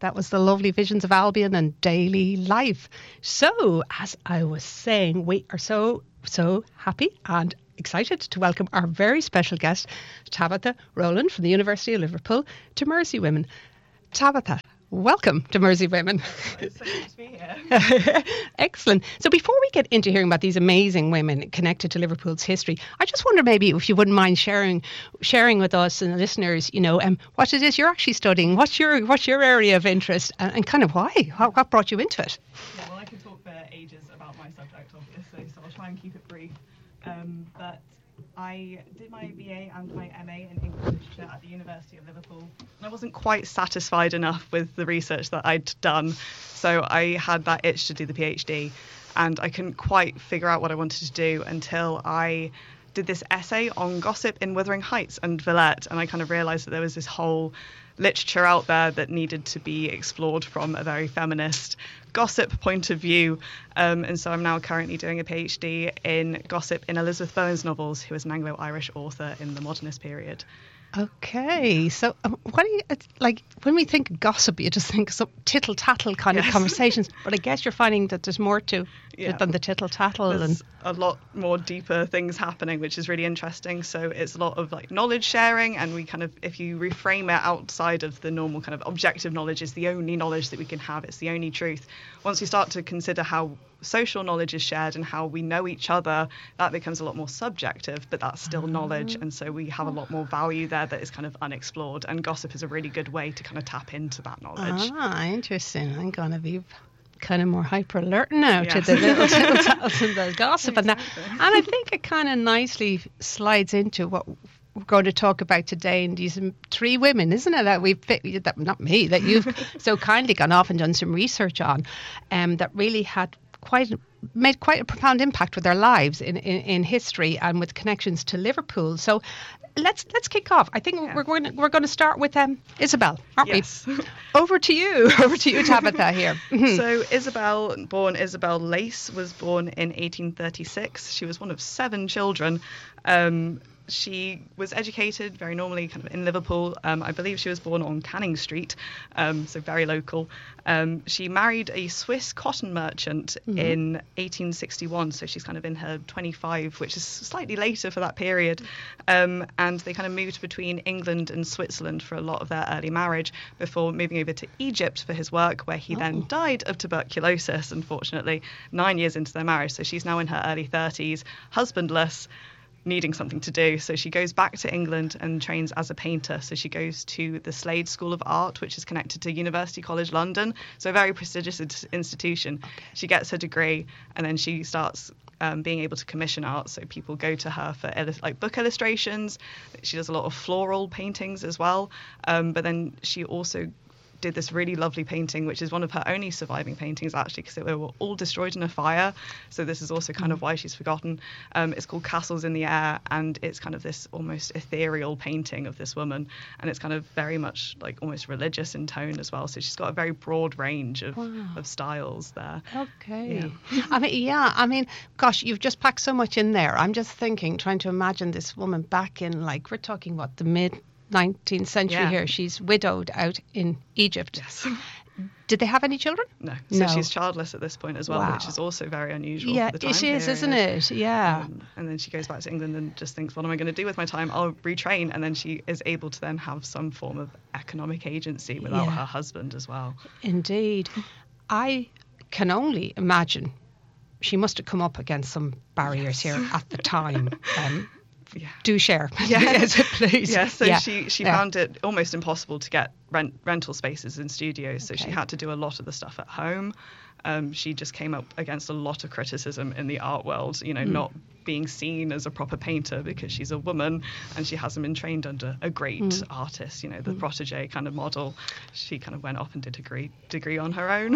That was the lovely Visions of Albion and Daily Life. So, as I was saying, we are so happy and excited to welcome our very special guest, Tabitha Rowland from the University of Liverpool, to Mersey Women. Tabitha, welcome to Mersey Women. It's so good to be here. Excellent. So before we get into hearing about these amazing women connected to Liverpool's history, I just wonder maybe if you wouldn't mind sharing with us and the listeners, what it is you're actually studying, what's your area of interest, and kind of why? What brought you into it? Yeah, well, I could talk for ages about my subject, obviously, so I'll try and keep it brief. But I did my BA and my MA in English Literature at the University of Liverpool, and I wasn't quite satisfied enough with the research that I'd done, so I had that itch to do the PhD, and I couldn't quite figure out what I wanted to do until I did this essay on gossip in Wuthering Heights and Villette, and I kind of realised that there was this whole literature out there that needed to be explored from a very feminist gossip point of view, and so I'm now currently doing a PhD in gossip in Elizabeth Bowen's novels, who is an Anglo-Irish author in the modernist period. Okay, so what do you like when we think gossip? You just think some tittle tattle kind of conversations, but I guess you're finding that there's more to it than the tittle tattle. There's a lot more deeper things happening, which is really interesting. So it's a lot of like knowledge sharing, and we kind of, if you reframe it outside of the normal kind of objective knowledge, is the only knowledge that we can have. It's the only truth. Once you start to consider how social knowledge is shared and how we know each other, that becomes a lot more subjective, but that's still knowledge, and so we have a lot more value there that is kind of unexplored, and gossip is a really good way to kind of tap into that knowledge. Interesting. I'm gonna be kind of more hyper alert now to the little tattles and the gossip and that, and I think it kind of nicely slides into what we're going to talk about today, and these three women, isn't it, that not me, that you've so kindly gone off and done some research on, that really had made quite a profound impact with their lives in history and with connections to Liverpool. So let's kick off. I think we're going to start with Isabel, aren't we? Over to you, Tabitha here. So Isabel Lace was born in 1836. She was one of 7 children. She was educated very normally kind of in Liverpool. I believe she was born on Canning Street, so very local. She married a Swiss cotton merchant in 1861, so she's kind of in her 25, which is slightly later for that period. And they kind of moved between England and Switzerland for a lot of their early marriage before moving over to Egypt for his work, where he then died of tuberculosis, unfortunately, 9 years into their marriage. So she's now in her early 30s, husbandless, needing something to do. So she goes back to England and trains as a painter. So she goes to the Slade School of Art, which is connected to University College London, so a very prestigious institution. Okay. She gets her degree, and then she starts being able to commission art. So people go to her for book illustrations. She does a lot of floral paintings as well. But then she also did this really lovely painting, which is one of her only surviving paintings, actually, because they were all destroyed in a fire. So this is also kind of why she's forgotten. It's called Castles in the Air, and it's kind of this almost ethereal painting of this woman, and it's kind of very much like almost religious in tone as well. So she's got a very broad range of styles there. Okay. Yeah. I mean, gosh, you've just packed so much in there. I'm just trying to imagine this woman back in, like, we're talking what, the mid 19th century here. She's widowed out in Egypt. Yes. Did they have any children? No. So she's childless at this point as well, which is also very unusual for the time it is, period. Isn't it? Yeah. And then she goes back to England and just thinks, what am I going to do with my time? I'll retrain. And then she is able to then have some form of economic agency without her husband as well. Indeed. I can only imagine she must have come up against some barriers here at the time. Do share. Yes, please. So she found it almost impossible to get rental spaces in studios, so she had to do a lot of the stuff at home. She just came up against a lot of criticism in the art world, not being seen as a proper painter because she's a woman and she hasn't been trained under a great artist, the protege kind of model. She kind of went off and did a degree on her own.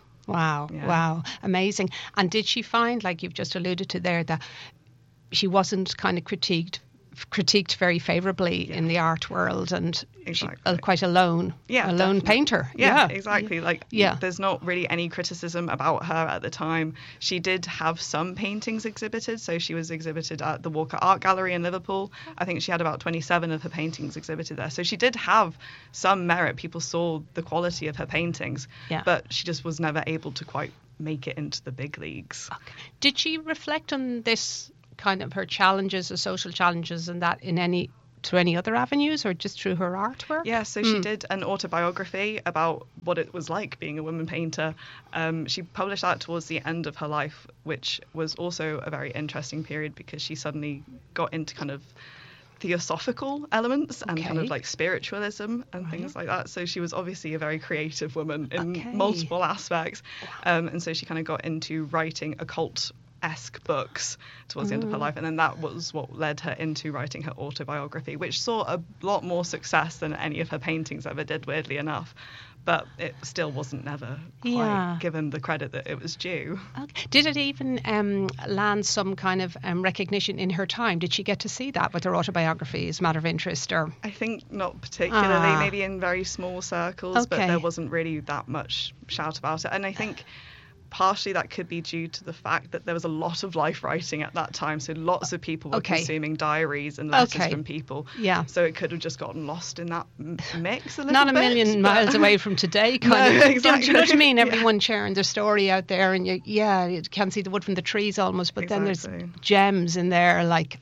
Wow. Amazing. And did she find, like you've just alluded to there, that she wasn't kind of critiqued critiqued very favourably in the art world, and exactly. quite a lone painter. Yeah, exactly. Like, there's not really any criticism about her at the time. She did have some paintings exhibited, so she was exhibited at the Walker Art Gallery in Liverpool. I think she had about 27 of her paintings exhibited there, so she did have some merit. People saw the quality of her paintings, but she just was never able to quite make it into the big leagues. Okay. Did she reflect on this kind of her challenges, the social challenges, and that through any other avenues, or just through her artwork? Yeah, so she did an autobiography about what it was like being a woman painter. She published that towards the end of her life, which was also a very interesting period because she suddenly got into kind of theosophical elements and kind of like spiritualism and things like that. So she was obviously a very creative woman in multiple aspects. And so she kind of got into writing occult-esque books towards the end of her life, and then that was what led her into writing her autobiography, which saw a lot more success than any of her paintings ever did, weirdly enough. But it still wasn't never quite given the credit that it was due. Okay. Did it even land some kind of recognition in her time? Did she get to see that with her autobiography as a matter of interest? Or I think not particularly, maybe in very small circles, but there wasn't really that much shout about it. And I think partially that could be due to the fact that there was a lot of life writing at that time, so lots of people were consuming diaries and letters from people. Yeah. So it could have just gotten lost in that mix a little bit. Not a million miles away from today, kind of. Exactly. Do you know what I mean? Everyone sharing their story out there, and you can't see the wood from the trees almost, but then there's gems in there like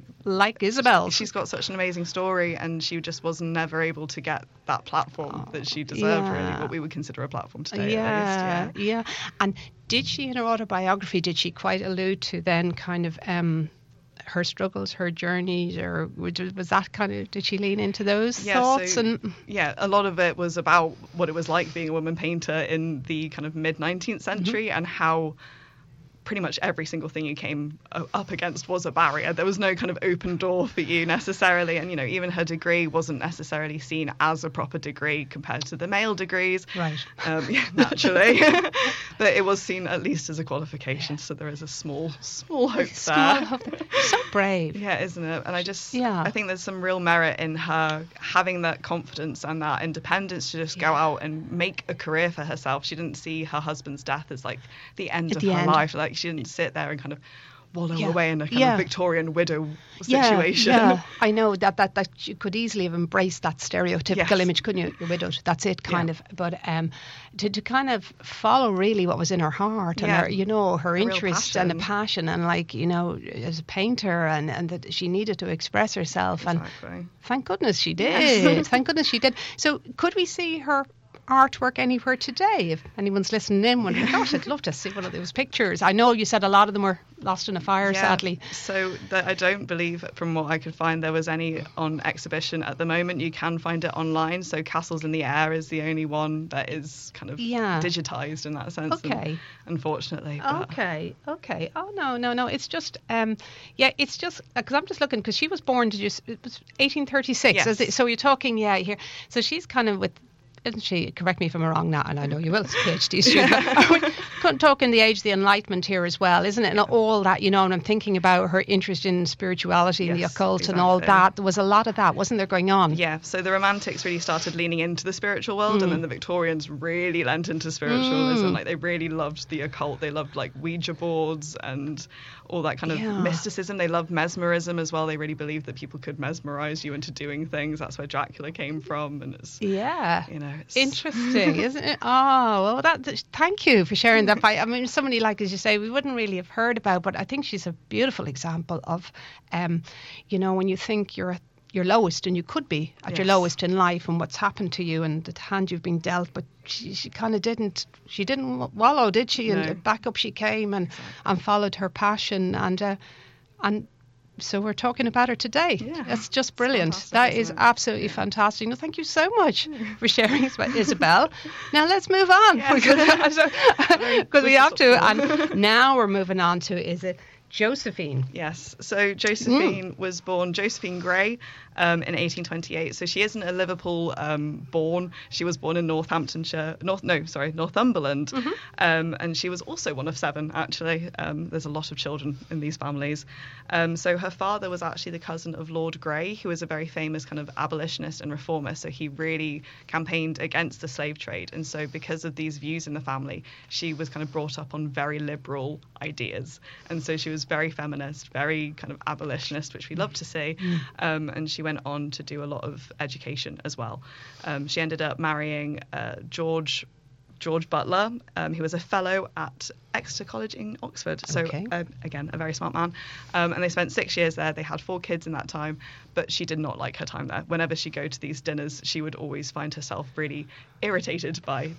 Isabel. She's got such an amazing story, and she just was never able to get that platform that she deserved, really, what we would consider a platform today, at least. Yeah. And did she, in her autobiography, did she quite allude to then kind of her struggles, her journeys, or was that kind of, did she lean into those thoughts? A lot of it was about what it was like being a woman painter in the kind of mid-19th century and how pretty much every single thing you came up against was a barrier. There was no kind of open door for you necessarily, and even her degree wasn't necessarily seen as a proper degree compared to the male degrees, right? Naturally. But it was seen at least as a qualification, so there is a small hope there. So brave. Yeah, isn't it? And I think there's some real merit in her having that confidence and that independence to just go out and make a career for herself. She didn't see her husband's death as like the end of her life. Like, she didn't sit there and kind of wallow away in a kind of Victorian widow situation. Yeah. I know that you could easily have embraced that stereotypical image, couldn't you? You're widowed, that's it, kind of. But to kind of follow really what was in her heart and her, her interest and the passion, and as a painter, and that she needed to express herself. Exactly. And thank goodness she did. Yes. Thank goodness she did. So could we see her artwork anywhere today? If anyone's listening in, gosh, I'd love to see one of those pictures. I know you said a lot of them were lost in a fire, sadly. So I don't believe, from what I could find, there was any on exhibition at the moment. You can find it online. So Castles in the Air is the only one that is kind of digitized in that sense. Okay. Unfortunately. Okay. Oh no. It's just it's just because I'm just looking, because she was born it was 1836. Yes. So you're talking here. So she's kind of with. Isn't she? Correct me if I'm wrong now, and I know you will, it's a PhD student. We're talking the age of the Enlightenment here as well, isn't it? And all that, and I'm thinking about her interest in spirituality and the occult and all that. There was a lot of that, wasn't there, going on? Yeah, so the Romantics really started leaning into the spiritual world, and then the Victorians really lent into spiritualism. Like, they really loved the occult. They loved, like, Ouija boards and all that kind of mysticism. They loved mesmerism as well. They really believed that people could mesmerize you into doing things. That's where Dracula came from, and it's it's interesting, isn't it? Oh, well, thank you for sharing that. I mean, somebody like, as you say, we wouldn't really have heard about, but I think she's a beautiful example of, when you think you're at your lowest, and you could be at your lowest in life, and what's happened to you and the hand you've been dealt, but she kind of didn't wallow, did she? No. And back up she came and followed her passion, and so we're talking about her today. Yeah, that's just brilliant. That is absolutely fantastic. No, thank you so much for sharing, Isabel. Now let's move on, because we have to. And now we're moving on to, is it Josephine. Yes. So Josephine was born Josephine Gray in 1828. So she isn't a Liverpool born. She was born in Northumberland. And she was also one of 7, actually. There's a lot of children in these families. So her father was actually the cousin of Lord Grey, who was a very famous kind of abolitionist and reformer. So he really campaigned against the slave trade. And so because of these views in the family, she was kind of brought up on very liberal ideas. And so she was very feminist, very kind of abolitionist, which we love to see. And she went on to do a lot of education as well. She ended up marrying George Butler, who was a fellow at Exeter College in Oxford. So, again, a very smart man. And they spent 6 years there. They had 4 kids in that time, but she did not like her time there. Whenever she'd go to these dinners, she would always find herself really irritated by